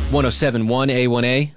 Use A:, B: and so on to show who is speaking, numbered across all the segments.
A: 107.1 A1A.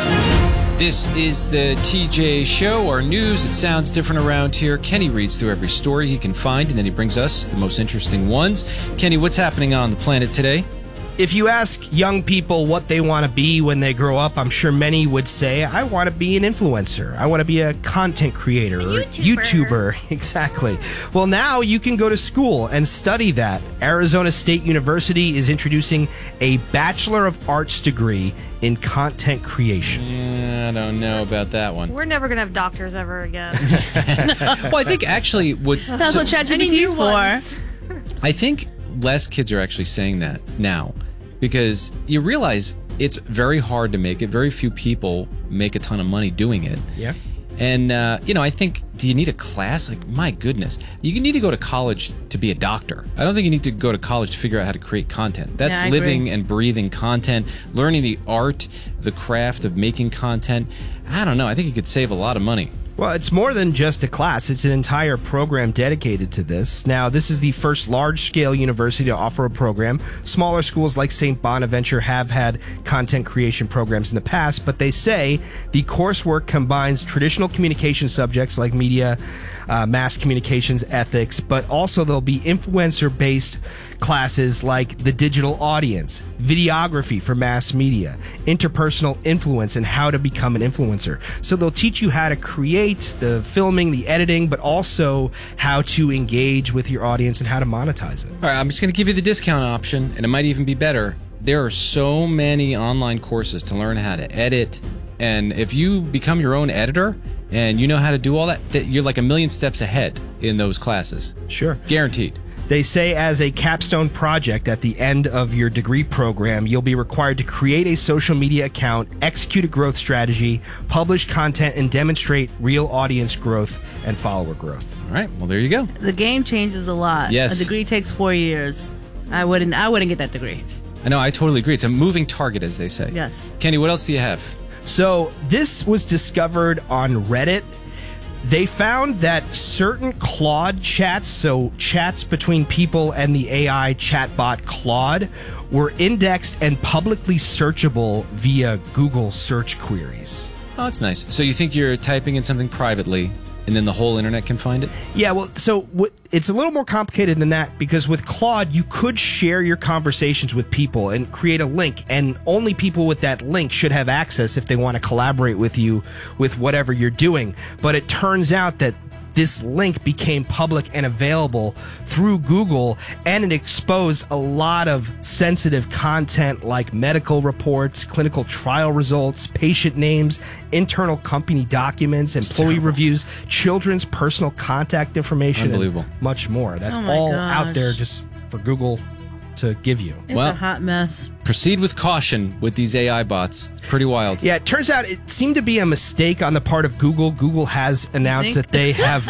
A: This is the TJ Show, our news. It sounds different around here. Kenny reads through every story he can find, and then he brings us the most interesting ones. Kenny, what's happening on the planet today?
B: If you ask young people what they want to be when they grow up, I'm sure many would say, I want to be an influencer. I want to be a content creator or YouTuber. Exactly. Well, now you can go to school and study that. Arizona State University is introducing a Bachelor of Arts degree in content creation.
A: Yeah, I don't know about that one.
C: We're never going to have doctors ever again.
A: Well, I think actually
D: that's what ChatGPT is for.
A: I think less kids are actually saying that now, because you realize it's very hard to make it. Very few people make a ton of money doing it.
B: Yeah.
A: And, I think, do you need a class? Like, my goodness. You need to go to college to be a doctor. I don't think you need to go to college to figure out how to create content. That's living and breathing content, learning the art, the craft of making content. I don't know. I think you could save a lot of money.
B: Well, it's more than just a class. It's an entire program dedicated to this. Now, this is the first large-scale university to offer a program. Smaller schools like St. Bonaventure have had content creation programs in the past, but they say the coursework combines traditional communication subjects like media, mass communications, ethics, but also there'll be influencer-based classes like the digital audience, videography for mass media, interpersonal influence, and how to become an influencer. So they'll teach you how to create the filming, the editing, but also how to engage with your audience and how to monetize it.
A: All right, I'm just going to give you the discount option, and it might even be better. There are so many online courses to learn how to edit, and if you become your own editor and you know how to do all that, you're like a million steps ahead in those classes.
B: Sure.
A: Guaranteed.
B: They say as a capstone project at the end of your degree program, you'll be required to create a social media account, execute a growth strategy, publish content, and demonstrate real audience growth and follower growth.
A: All right. Well, there you go.
D: The game changes a lot.
A: Yes.
D: A degree takes 4 years. I wouldn't get that degree.
A: I know. I totally agree. It's a moving target, as they say.
D: Yes.
A: Kenny, what else do you have?
B: So this was discovered on Reddit. They found that certain Claude chats, so chats between people and the AI chatbot Claude, were indexed and publicly searchable via Google search queries.
A: Oh, that's nice. So you think you're typing in something privately, and then the whole internet can find it?
B: Yeah, well, so it's a little more complicated than that, because with Claude, you could share your conversations with people and create a link, and only people with that link should have access if they want to collaborate with you with whatever you're doing. But it turns out that this link became public and available through Google, and it exposed a lot of sensitive content like medical reports, clinical trial results, patient names, internal company documents, employee reviews, children's personal contact information,
A: Unbelievable.
B: and much more. That's all out there just for Google to give you.
D: It's a hot mess.
A: Proceed with caution with these AI bots. It's pretty wild.
B: Yeah, it turns out it seemed to be a mistake on the part of Google. Google has announced that they have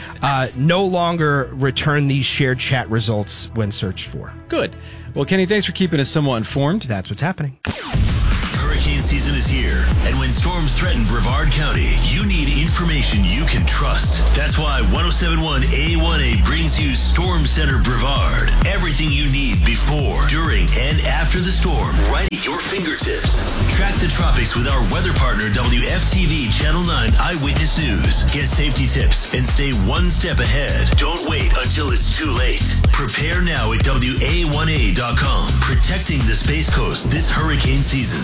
B: no longer returned these shared chat results when searched for.
A: Good. Well, Kenny, thanks for keeping us somewhat informed.
B: That's what's happening.
E: Hurricane season is here, and when storms threaten Brevard County, you need information you can trust. That's why 107.1 A1A brings you Storm Center Brevard. Everything you need before, during, and after the storm, right at your fingertips. Track the tropics with our weather partner, WFTV Channel 9 Eyewitness News. Get safety tips and stay one step ahead. Don't wait until it's too late. Prepare now at WA1A.com. Protecting the Space Coast this hurricane season.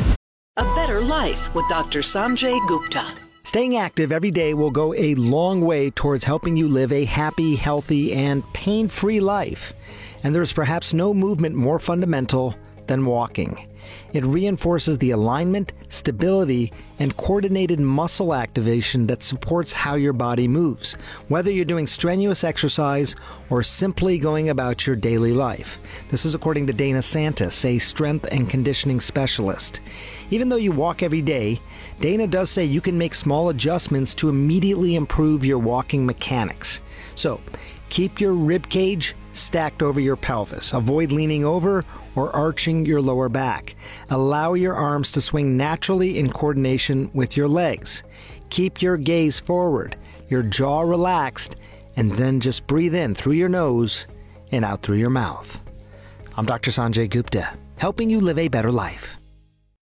F: A better life with Dr. Sanjay Gupta.
G: Staying active every day will go a long way towards helping you live a happy, healthy, and pain-free life. And there's perhaps no movement more fundamental than walking. It reinforces the alignment, stability, and coordinated muscle activation that supports how your body moves, whether you're doing strenuous exercise or simply going about your daily life. This is according to Dana Santis, a strength and conditioning specialist. Even though you walk every day, Dana does say you can make small adjustments to immediately improve your walking mechanics. So, keep your rib cage stacked over your pelvis. Avoid leaning over or arching your lower back. Allow your arms to swing naturally in coordination with your legs. Keep your gaze forward, your jaw relaxed, and then just breathe in through your nose and out through your mouth. I'm Dr. Sanjay Gupta, helping you live a better life.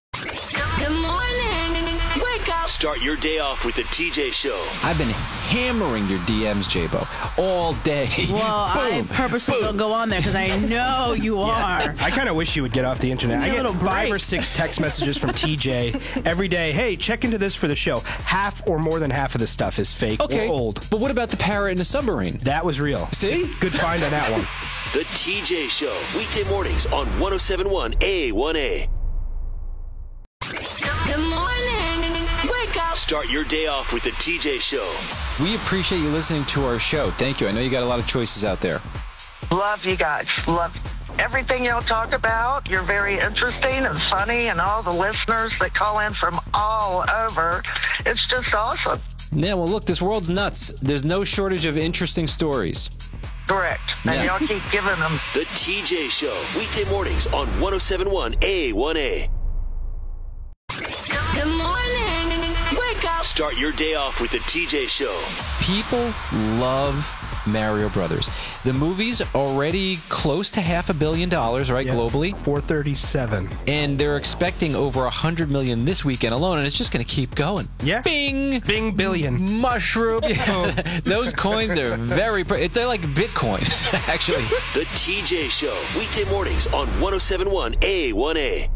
E: Start your day off with the TJ Show.
A: I've been hammering your DMs, J-Bo, all day.
D: Well, I purposely don't go on there because I know you are.
B: I kind of wish you would get off the internet. I get 5 or 6 text messages from TJ every day. Hey, check into this for the show. Half or more than half of the stuff is fake or old.
A: But what about the parrot in the submarine?
B: That was real.
A: See?
B: Good find on that one.
E: The TJ Show, weekday mornings on 107.1 A1A.
F: Good morning. Wake up.
E: Start your day off with the TJ Show.
A: We appreciate you listening to our show. Thank you. I know you got a lot of choices out there.
H: Love you guys. Love everything y'all talk about. You're very interesting and funny, and all the listeners that call in from all over. It's just awesome.
A: Yeah, well, look, this world's nuts. There's no shortage of interesting stories.
H: Correct. And y'all keep giving them.
E: The TJ Show, weekday mornings on 107.1 A1A.
F: Good morning. Wake up.
E: Start your day off with the TJ Show.
A: People love Mario Brothers. The movie's already close to $500 million, right, globally?
B: 437.
A: And they're expecting over 100 million this weekend alone, and it's just going to keep going.
B: Yeah.
A: Bing!
B: Bing billion.
A: Mushroom. Yeah. Those coins are very... They're like Bitcoin, actually.
E: The TJ Show, weekday mornings on 107.1 A1A.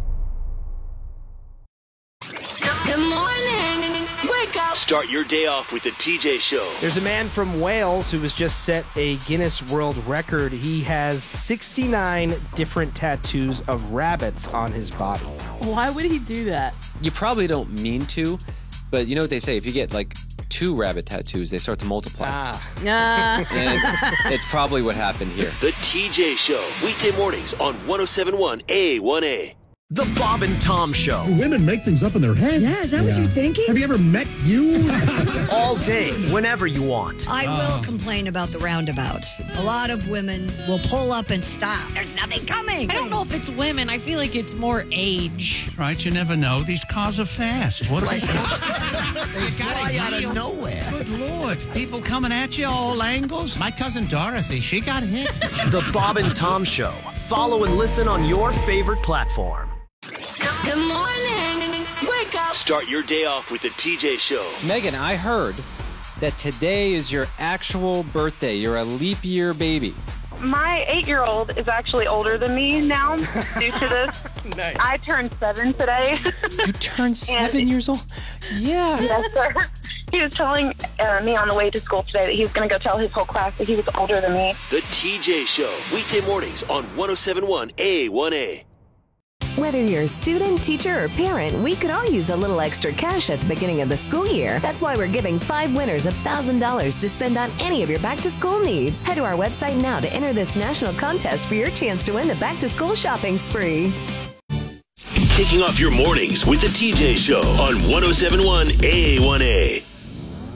F: Good morning. Wake up.
E: Start your day off with the TJ Show.
B: There's a man from Wales who has just set a Guinness World Record. He has 69 different tattoos of rabbits on his body.
D: Why would he do that?
A: You probably don't mean to, but you know what they say? If you get like 2 rabbit tattoos, they start to multiply. And it's probably what happened here.
E: The TJ Show, weekday mornings on 107.1 A1A.
I: The Bob and Tom Show.
J: Women make things up in their head.
K: Yeah, is that what you're thinking?
J: Have you ever met you?
I: All day, whenever you want.
K: I will complain about the roundabouts. A lot of women will pull up and stop. There's nothing coming.
L: I don't know if it's women. I feel like it's more age.
J: Right, you never know. These cars are fast. What
I: They fly out of nowhere.
J: Good Lord. People coming at you all angles. My cousin Dorothy, she got hit.
I: The Bob and Tom Show. Follow and listen on your favorite platform.
F: Good morning. Wake up.
E: Start your day off with the TJ Show.
A: Megan, I heard that today is your actual birthday. You're a leap year baby.
M: My 8-year-old is actually older than me now due to this.
B: Nice.
M: I turned 7 today.
A: You turned 7 years old? Yeah.
M: Yes, sir. He was telling me on the way to school today that he was going to go tell his whole class that he was older than me.
E: The TJ Show, weekday mornings on 107.1 A1A.
N: Whether you're a student, teacher, or parent, we could all use a little extra cash at the beginning of the school year. That's why we're giving 5 winners $1,000 to spend on any of your back-to-school needs. Head to our website now to enter this national contest for your chance to win the back-to-school shopping spree.
E: Kicking off your mornings with the TJ Show on 107.1 A1A.